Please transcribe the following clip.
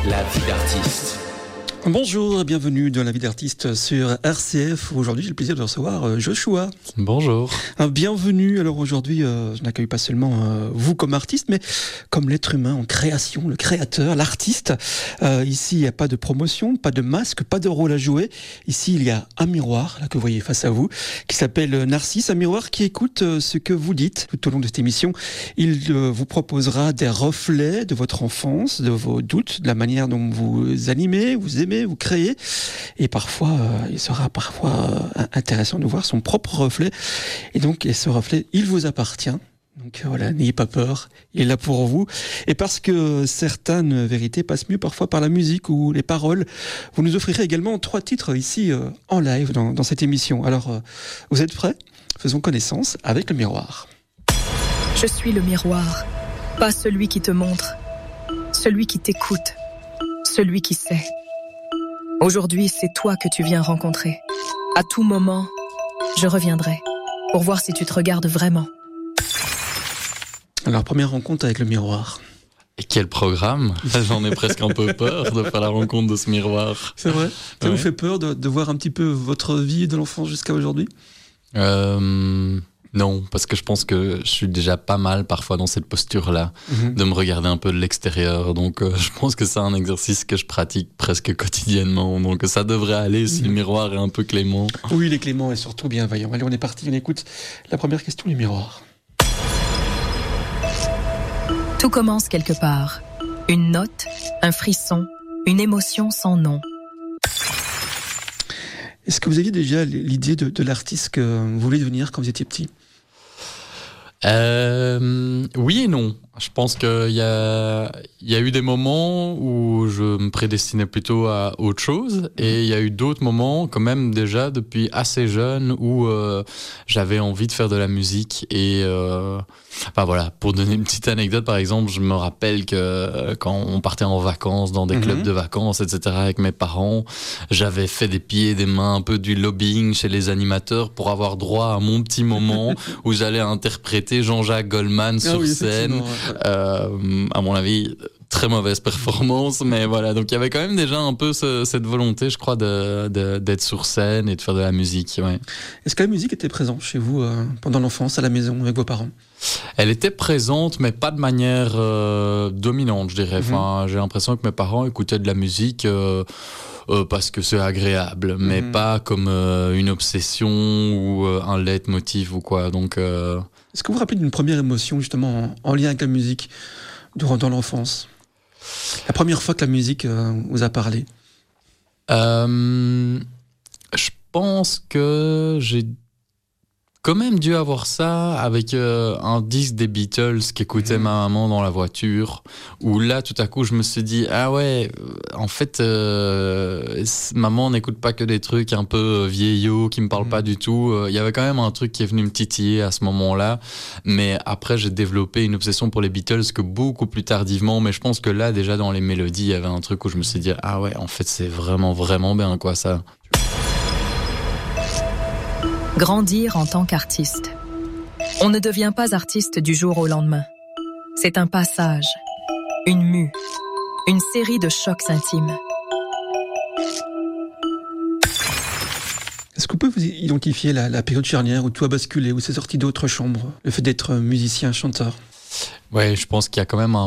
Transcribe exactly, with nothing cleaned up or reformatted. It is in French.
La vie d'artiste. Bonjour et bienvenue dans La vie d'artiste sur R C F. Aujourd'hui, j'ai le plaisir de recevoir Joshua. Bonjour. Bienvenue. Alors aujourd'hui, euh, je n'accueille pas seulement euh, vous comme artiste, mais comme l'être humain en création, le créateur, l'artiste. Euh, ici, il n'y a pas de promotion, pas de masque, pas de rôle à jouer. Ici, il y a un miroir, là que vous voyez face à vous, qui s'appelle Narcisse. Un miroir qui écoute euh, ce que vous dites tout au long de cette émission. Il euh, vous proposera des reflets de votre enfance, de vos doutes, de la manière dont vous animez, vous aimez, vous créez, et parfois euh, il sera parfois euh, intéressant de voir son propre reflet, et donc et ce reflet il vous appartient, donc euh, voilà, n'ayez pas peur, il est là pour vous, et parce que certaines vérités passent mieux parfois par la musique ou les paroles, vous nous offrirez également trois titres ici euh, en live dans, dans cette émission. Alors euh, vous êtes prêts? Faisons connaissance avec le miroir. Je suis le miroir, pas celui qui te montre, celui qui t'écoute, celui qui sait. Aujourd'hui, c'est toi que tu viens rencontrer. À tout moment, je reviendrai pour voir si tu te regardes vraiment. Alors, première rencontre avec le miroir. Et quel programme! J'en ai presque un peu peur de faire la rencontre de ce miroir. C'est vrai? Ça ouais. vous fait peur de, de voir un petit peu votre vie de l'enfance jusqu'à aujourd'hui? euh, Non, parce que je pense que je suis déjà pas mal parfois dans cette posture-là, mmh. de me regarder un peu de l'extérieur. Donc euh, je pense que c'est un exercice que je pratique presque quotidiennement. Donc ça devrait aller si mmh. le miroir est un peu clément. Oui, il est clément et surtout bienveillant. Allez, on est parti, on écoute la première question du miroir. Tout commence quelque part. Une note, un frisson, une émotion sans nom. Est-ce que vous aviez déjà l'idée de, de l'artiste que vous vouliez devenir quand vous étiez petit? Euh, oui et non. Je pense qu'il y a, il y a eu des moments où je me prédestinais plutôt à autre chose, et il y a eu d'autres moments, quand même déjà depuis assez jeune, où euh, j'avais envie de faire de la musique. Et euh, enfin voilà, pour donner une petite anecdote, par exemple, je me rappelle que euh, quand on partait en vacances dans des mmh. clubs de vacances, et cetera, avec mes parents, j'avais fait des pieds et des mains, un peu du lobbying chez les animateurs pour avoir droit à mon petit moment où j'allais interpréter Jean-Jacques Goldman sur ah oui, scène. Euh, à mon avis, très mauvaise performance, mais voilà. Donc il y avait quand même déjà un peu ce, cette volonté, je crois, de, de, d'être sur scène et de faire de la musique. Ouais. Est-ce que la musique était présente chez vous euh, pendant l'enfance, à la maison, avec vos parents? Elle était présente, mais pas de manière euh, dominante, je dirais. Mm-hmm. Enfin, j'ai l'impression que mes parents écoutaient de la musique euh, euh, parce que c'est agréable, mais mm-hmm. pas comme euh, une obsession ou euh, un leitmotiv ou quoi. Donc euh, est-ce que vous vous rappelez d'une première émotion, justement, en, en lien avec la musique, durant l'enfance? La première fois que la musique euh, vous a parlé? euh, Je pense que j'ai quand même dû avoir ça avec euh, un disque des Beatles qu'écoutait mmh. ma maman dans la voiture, où là, tout à coup, je me suis dit, ah ouais, en fait, euh, maman n'écoute pas que des trucs un peu vieillots qui me parlent mmh. pas du tout. Il y avait quand même un truc qui est venu me titiller à ce moment-là, mais après, j'ai développé une obsession pour les Beatles que beaucoup plus tardivement, mais je pense que là, déjà, dans les mélodies, il y avait un truc où je me suis dit, ah ouais, en fait, c'est vraiment, vraiment bien, quoi, ça. Grandir en tant qu'artiste. On ne devient pas artiste du jour au lendemain. C'est un passage, une mue, une série de chocs intimes. Est-ce que vous pouvez vous identifier la, la période charnière où tout a basculé, où c'est sorti d'autres chambres, le fait d'être musicien, chanteur? Ouais, je pense qu'il y a quand même un